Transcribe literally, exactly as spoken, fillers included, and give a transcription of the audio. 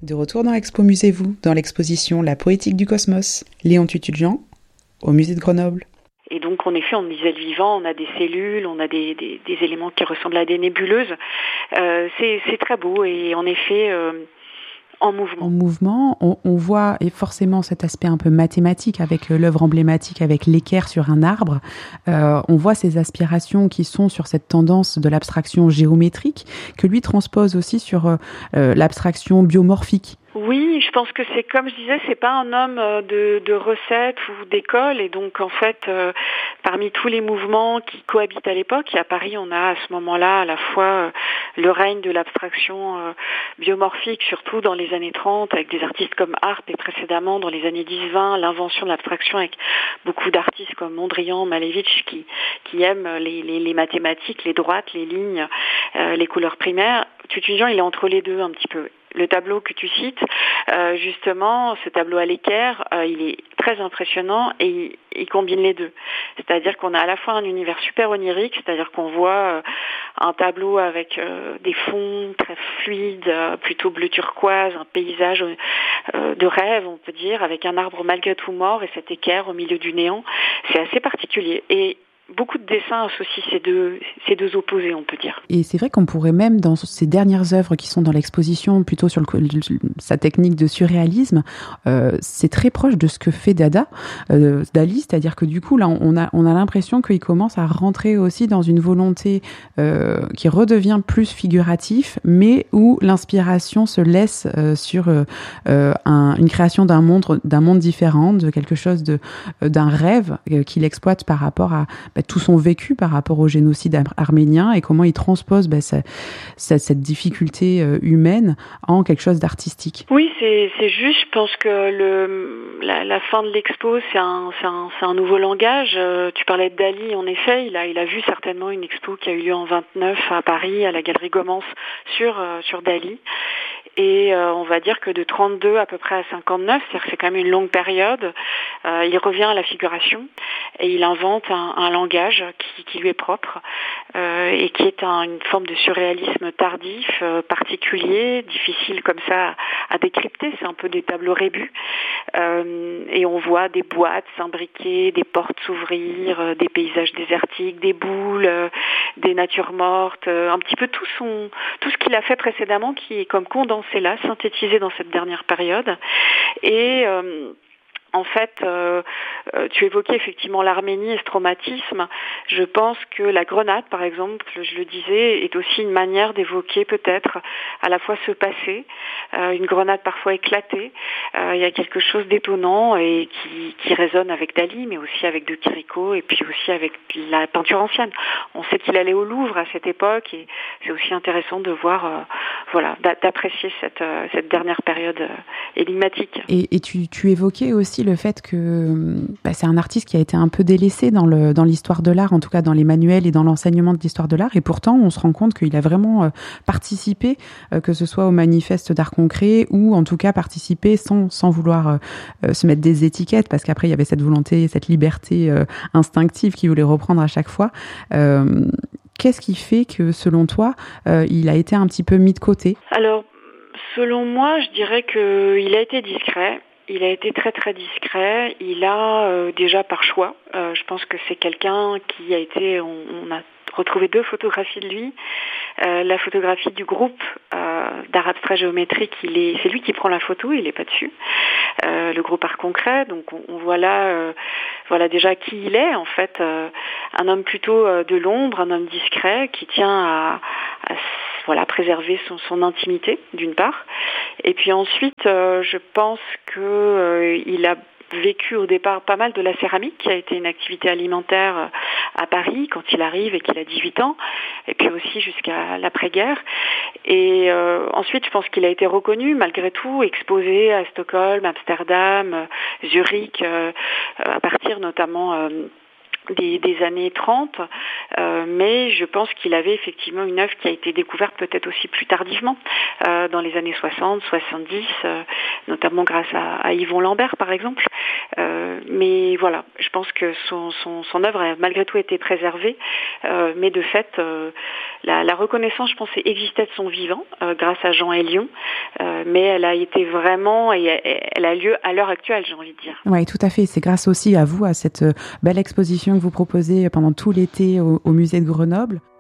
De retour dans l'Expo Musée Vous, dans l'exposition La Poétique du Cosmos, Léon Tututjean, au musée de Grenoble. Et donc, en effet, on disait le vivant, on a des cellules, on a des, des, des éléments qui ressemblent à des nébuleuses. Euh, c'est, c'est très beau et en effet, euh, en mouvement. En mouvement, on, on voit et forcément cet aspect un peu mathématique avec euh, l'œuvre emblématique avec l'équerre sur un arbre. Euh, on voit ces aspirations qui sont sur cette tendance de l'abstraction géométrique que lui transpose aussi sur euh, euh, l'abstraction biomorphique. Oui, je pense que c'est comme je disais, c'est pas un homme de, de recettes ou d'école, et donc en fait, euh, parmi tous les mouvements qui cohabitent à l'époque, et à Paris, on a à ce moment-là à la fois euh, le règne de l'abstraction euh, biomorphique, surtout dans les années trente, avec des artistes comme Arp, et précédemment dans les années dix vingt, l'invention de l'abstraction avec beaucoup d'artistes comme Mondrian, Malevich, qui qui aiment les, les, les mathématiques, les droites, les lignes, euh, les couleurs primaires. Tututjean, il est entre les deux un petit peu. Le tableau que tu cites, euh, justement, ce tableau à l'équerre, euh, il est très impressionnant et il, il combine les deux. C'est-à-dire qu'on a à la fois un univers super onirique, c'est-à-dire qu'on voit euh, un tableau avec euh, des fonds très fluides, euh, plutôt bleu turquoise, un paysage euh, de rêve, on peut dire, avec un arbre malgré tout mort et cette équerre au milieu du néant. C'est assez particulier. Et beaucoup de dessins associent ces deux, ces deux opposés, on peut dire. Et c'est vrai qu'on pourrait même, dans ces dernières œuvres qui sont dans l'exposition, plutôt sur le, sa technique de surréalisme, euh, c'est très proche de ce que fait Dada, euh, Dali, c'est-à-dire que du coup, là, on a, on a l'impression qu'il commence à rentrer aussi dans une volonté euh, qui redevient plus figuratif, mais où l'inspiration se laisse euh, sur euh, un, une création d'un monde, d'un monde différent, de quelque chose de, d'un rêve euh, qu'il exploite par rapport à Bah, tout son vécu par rapport au génocide ar- arménien et comment il transpose bah, sa, sa, cette difficulté euh, humaine en quelque chose d'artistique. Oui, c'est, c'est juste. Je pense que le, la, la fin de l'expo, c'est un, c'est un, c'est un nouveau langage. Euh, tu parlais de Dali, en effet, il a, il a vu certainement une expo qui a eu lieu en vingt-neuf à Paris, à la Galerie Gomens, sur, euh, sur Dali. Et euh, on va dire que de trente-deux à peu près à cinquante-neuf, c'est-à-dire que c'est quand même une longue période, euh, il revient à la figuration et il invente un, un langage qui, qui lui est propre euh, et qui est un, une forme de surréalisme tardif, euh, particulier, difficile comme ça à, à décrypter. C'est un peu des tableaux rébus euh, et on voit des boîtes s'imbriquer, des portes s'ouvrir, euh, des paysages désertiques, des boules, euh, des natures mortes, euh, un petit peu tout son, tout ce qu'il a fait précédemment qui est comme condensé c'est là, synthétisé dans cette dernière période. Et euh, en fait, euh, euh, tu évoquais effectivement l'Arménie et ce traumatisme. Je pense que la grenade, par exemple, je le disais, est aussi une manière d'évoquer peut-être à la fois ce passé, euh, une grenade parfois éclatée. Euh, il y a quelque chose d'étonnant et qui, qui résonne avec Dali, mais aussi avec De Chirico et puis aussi avec la peinture ancienne. On sait qu'il allait au Louvre à cette époque et c'est aussi intéressant de voir, euh, voilà, d'apprécier cette, euh, cette dernière période euh, énigmatique. Et, et tu, tu évoquais aussi le fait que bah, c'est un artiste qui a été un peu délaissé dans, le, dans l'histoire de l'art, en tout cas dans les manuels et dans l'enseignement de l'histoire de l'art. Et pourtant, on se rend compte qu'il a vraiment euh, participé, euh, que ce soit au manifeste d'art concret ou en tout cas participé sans, sans vouloir euh, se mettre des étiquettes, parce qu'après, il y avait cette volonté, cette liberté euh, instinctive qu'il voulait reprendre à chaque fois. Euh, qu'est-ce qui fait que, selon toi, euh, il a été un petit peu mis de côté ? Alors, selon moi, je dirais qu'il a été discret. Il a été très très discret. Il a euh, déjà par choix. Euh, je pense que c'est quelqu'un qui a été. On, on a retrouvé deux photographies de lui. Euh, la photographie du groupe euh, d'art abstrait géométrique, il est, c'est lui qui prend la photo. Il n'est pas dessus. Euh, le groupe Art Concret. Donc on, on voit là, euh, voilà déjà qui il est en fait. Euh, un homme plutôt euh, de l'ombre, un homme discret qui tient à, à voilà, préserver son, son intimité, d'une part. Et puis ensuite, euh, je pense qu'il euh, a vécu au départ pas mal de la céramique, qui a été une activité alimentaire à Paris quand il arrive et qu'il a dix-huit ans, et puis aussi jusqu'à l'après-guerre. Et euh, ensuite, je pense qu'il a été reconnu, malgré tout, exposé à Stockholm, Amsterdam, Zurich, euh, à partir notamment... Euh, Des, des années trente, euh, mais je pense qu'il avait effectivement une œuvre qui a été découverte peut-être aussi plus tardivement, euh, dans les années soixante, soixante-dix, euh, notamment grâce à, à Yvon Lambert par exemple. Euh, mais voilà, je pense que son, son, son œuvre a malgré tout été préservée, euh, mais de fait, euh, la, la reconnaissance, je pense, existait de son vivant, euh, grâce à Jean Hélion, Euh, mais elle a été vraiment, et elle a lieu à l'heure actuelle, j'ai envie de dire. Oui, tout à fait. C'est grâce aussi à vous, à cette belle exposition que vous proposez pendant tout l'été au, au musée de Grenoble.